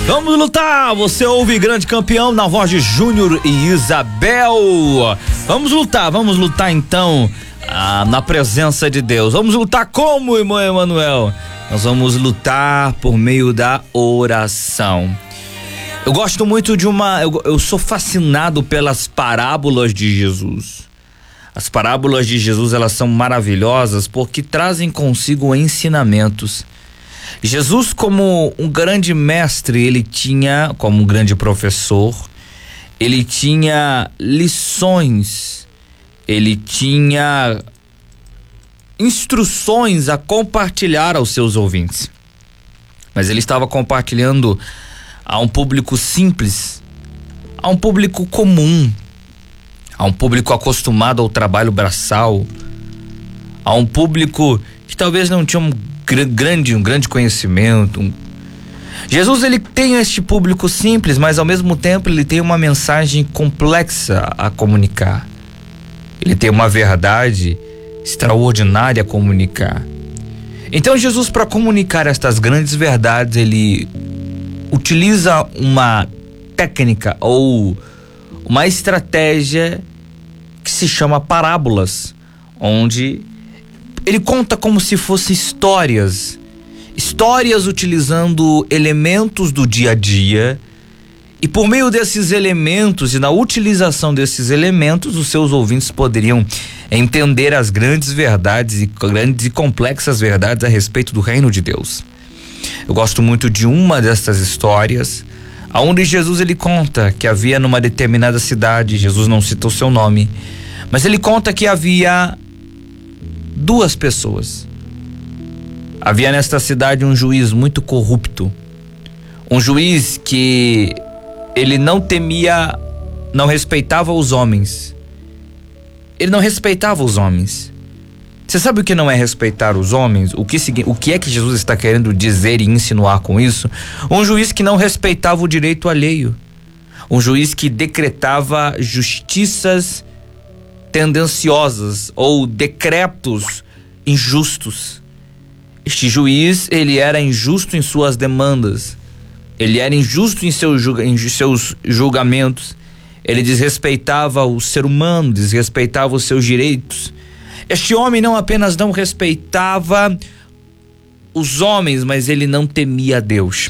Vamos lutar! Você ouve Grande Campeão na voz de Júnior e Isabel. Vamos lutar então na presença de Deus. Vamos lutar como, irmão Emanuel? Nós vamos lutar por meio da oração. Eu gosto muito eu sou fascinado pelas parábolas de Jesus. As parábolas de Jesus, elas são maravilhosas porque trazem consigo ensinamentos. Jesus, como um grande mestre, ele tinha, como um grande professor, ele tinha lições, ele tinha instruções a compartilhar aos seus ouvintes. Mas ele estava compartilhando a um público simples, a um público comum, a um público acostumado ao trabalho braçal, a um público que talvez não tinha um grande conhecimento. Jesus, ele tem este público simples, mas ao mesmo tempo ele tem uma mensagem complexa a comunicar. Ele tem uma verdade extraordinária a comunicar. Então Jesus, para comunicar estas grandes verdades, ele utiliza uma técnica ou uma estratégia que se chama parábolas, onde ele conta como se fossem histórias utilizando elementos do dia a dia, e por meio desses elementos e na utilização desses elementos, os seus ouvintes poderiam entender as grandes verdades e grandes e complexas verdades a respeito do reino de Deus. Eu gosto muito de uma dessas histórias, onde Jesus, ele conta que havia numa determinada cidade, Jesus não cita o seu nome, mas ele conta que havia duas pessoas. Havia nesta cidade um juiz muito corrupto, um juiz que ele não temia, não respeitava os homens. Ele não respeitava os homens. Você sabe o que não é respeitar os homens? O que é que Jesus está querendo dizer e insinuar com isso? Um juiz que não respeitava o direito alheio. Um juiz que decretava justiças tendenciosas ou decretos injustos. Este juiz, ele era injusto em suas demandas. Ele era injusto em seus julgamentos. Ele desrespeitava o ser humano, desrespeitava os seus direitos. Este homem não apenas não respeitava os homens, mas ele não temia a Deus.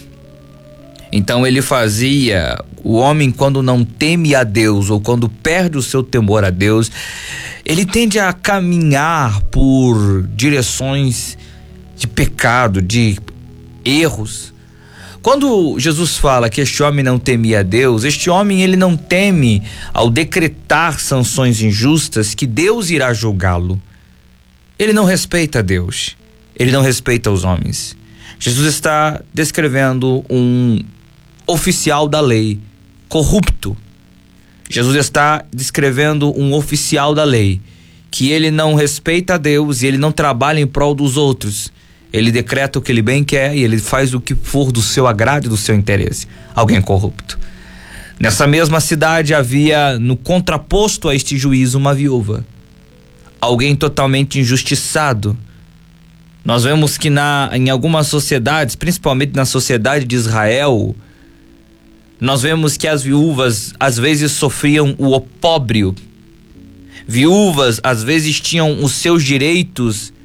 Então ele fazia, o homem quando não teme a Deus ou quando perde o seu temor a Deus, ele tende a caminhar por direções de pecado, de erros. Quando Jesus fala que este homem não temia a Deus, este homem, ele não teme ao decretar sanções injustas que Deus irá julgá-lo. Ele não respeita a Deus, ele não respeita os homens. Jesus está descrevendo um oficial da lei corrupto. Jesus está descrevendo um oficial da lei que ele não respeita a Deus e ele não trabalha em prol dos outros. Ele decreta o que ele bem quer e ele faz o que for do seu agrado e do seu interesse. Alguém corrupto. Nessa mesma cidade havia, no contraposto a este juiz, uma viúva. Alguém totalmente injustiçado. Nós vemos que em algumas sociedades, principalmente na sociedade de Israel, nós vemos que as viúvas às vezes sofriam o opróbrio. Viúvas às vezes tinham os seus direitos